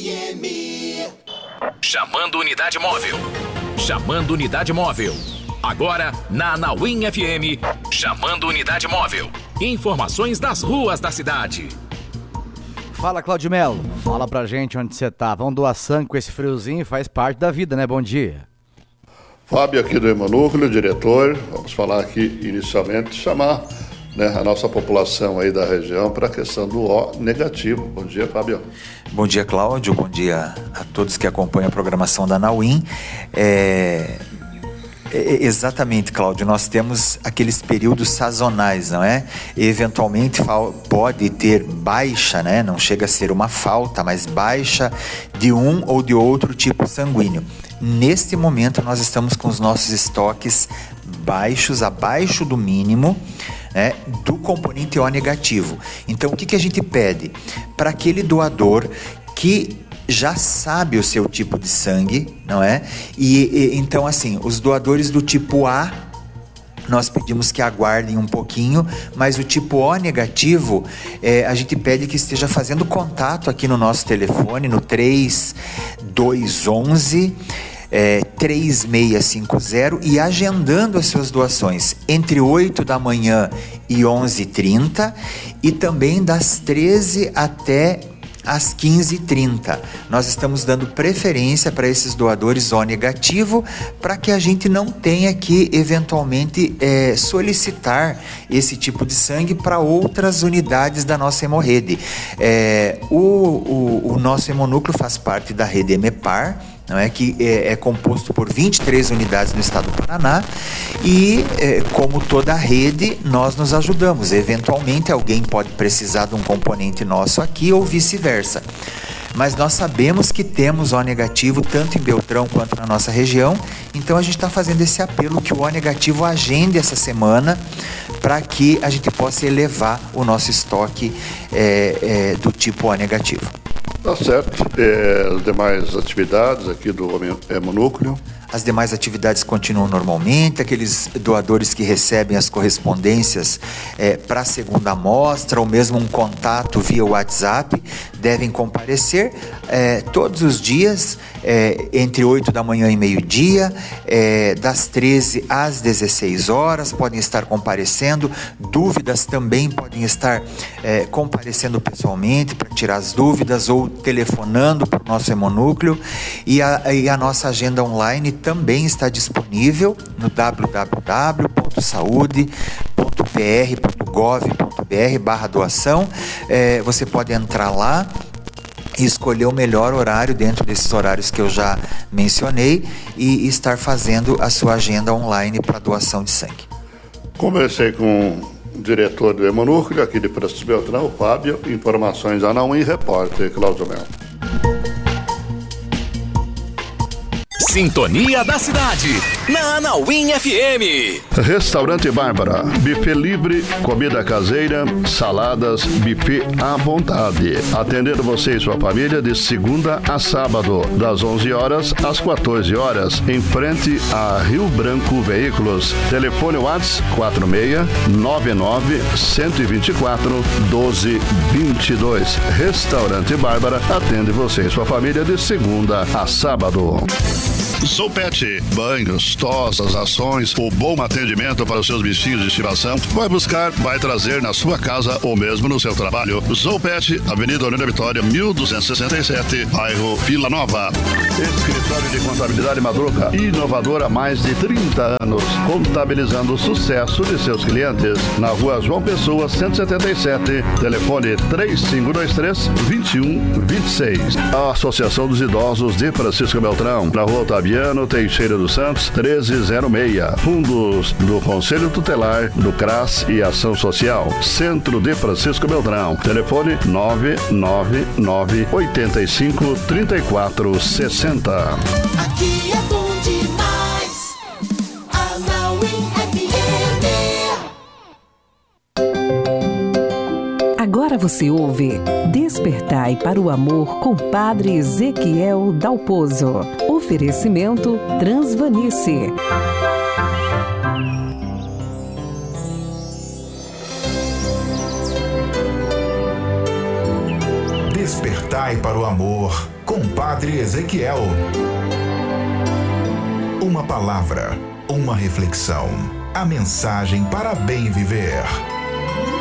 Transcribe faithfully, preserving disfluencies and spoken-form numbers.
M. Chamando unidade móvel. Chamando unidade móvel. Agora, na Anauim F M, chamando unidade móvel. Informações das ruas da cidade. Fala, Claudio Melo. Fala pra gente onde você tá. Vamos doar sangue com esse friozinho, faz parte da vida, né? Bom dia. Fábio aqui do Hemonúcleo, diretor. Vamos falar aqui inicialmente, chamar, né, a nossa população aí da região para a questão do O negativo. Bom dia, Fábio. Bom dia, Cláudio. Bom dia a todos que acompanham a programação da Anauim. É... É, exatamente, Cláudio, nós temos aqueles períodos sazonais, não é? Eventualmente pode ter baixa, né? Não chega a ser uma falta, mas baixa de um ou de outro tipo sanguíneo. Neste momento nós estamos com os nossos estoques baixos, abaixo do mínimo, né, do componente O negativo. Então o que, que a gente pede? Para aquele doador que já sabe o seu tipo de sangue, não é? E, e então assim, os doadores do tipo A, nós pedimos que aguardem um pouquinho, mas o tipo O negativo, é, a gente pede que esteja fazendo contato aqui no nosso telefone, no três dois um um, é, três seis cinco zero e agendando as suas doações entre oito da manhã e onze e trinta e também das treze até às quinze e trinta. Nós estamos dando preferência para esses doadores O negativo, para que a gente não tenha que eventualmente é, solicitar esse tipo de sangue para outras unidades da nossa hemorrede. É, o, o, o nosso hemonúcleo faz parte da rede Emepar, não é, que é, é composto por vinte e três unidades no estado do Paraná e, é, como toda a rede, nós nos ajudamos. Eventualmente alguém pode precisar de um componente nosso aqui ou vice-versa. Mas nós sabemos que temos O negativo tanto em Beltrão quanto na nossa região, então a gente está fazendo esse apelo que o O negativo agende essa semana para que a gente possa elevar o nosso estoque é, é, do tipo O negativo. Tá certo. É, as demais atividades aqui do Hemonúcleo. As demais atividades continuam normalmente, aqueles doadores que recebem as correspondências é, para a segunda amostra, ou mesmo um contato via WhatsApp, devem comparecer é, todos os dias, é, entre oito da manhã e meio-dia, é, das treze às dezesseis horas, podem estar comparecendo. Dúvidas também podem estar é, comparecendo pessoalmente para tirar as dúvidas ou telefonando para o nosso Hemonúclleo, e a, e a nossa agenda online também está disponível no w w w ponto saúde ponto p r ponto gov ponto b r barra doação. É, você pode entrar lá e escolher o melhor horário dentro desses horários que eu já mencionei e estar fazendo a sua agenda online para doação de sangue. Conversei com o diretor do Hemonúcleo aqui de Prestes Beltrão, o Fábio. Informações Anauim, repórter Claudio Melo. Sintonia da cidade, na Anauim F M. Restaurante Bárbara, buffet livre, comida caseira, saladas, buffet à vontade. Atendendo você e sua família de segunda a sábado, das onze horas às quatorze horas, em frente a Rio Branco Veículos. Telefone WhatsApp quatro seis nove nove um dois quatro um dois dois dois. Restaurante Bárbara atende você e sua família de segunda a sábado. Zoopet, banhos, tosas, ações, o bom atendimento para os seus bichinhos de estimação. Vai buscar, vai trazer na sua casa ou mesmo no seu trabalho. Zoopet, Avenida Orlando Vitória, mil duzentos e sessenta e sete, bairro Vila Nova. Escritório de Contabilidade Madruga, inovador há mais de trinta anos, contabilizando o sucesso de seus clientes. Na rua João Pessoa, cento e setenta e sete, telefone três cinco dois três, dois um dois seis. A Associação dos Idosos de Francisco Beltrão, na rua Otaviano Teixeira dos Santos, treze zero seis. Fundos do Conselho Tutelar, do CRAS e Ação Social. Centro de Francisco Beltrão. Telefone nove nove nove oito cinco três quatro seis zero. Aqui é bom demais. Anauim F M. Agora você ouve Despertai para o Amor com Padre Ezequiel Dalpozo. Oferecimento Transvanice. Despertai para o Amor com com Padre Ezequiel. Uma palavra, uma reflexão. A mensagem para bem viver.